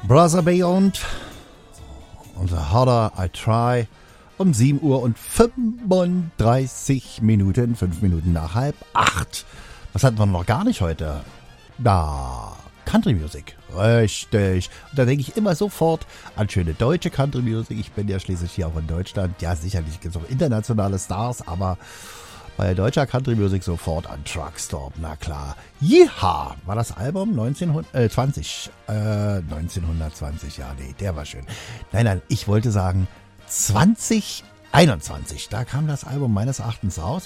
Brother Beyond und The Harder I Try um 7 Uhr und 35 Minuten, 5 Minuten nach 7:30. Was hatten wir noch gar nicht heute? Country Music. Richtig. Und da denke ich immer sofort an schöne deutsche Country Music. Ich bin ja schließlich hier auch in Deutschland. Ja, sicherlich gibt es auch internationale Stars, aber bei deutscher Country Music sofort an Truckstop. Na klar. Yeehaw! War das Album 1920? 1920, ja, nee, der war schön. Nein, ich wollte sagen 2021. Da kam das Album meines Erachtens raus.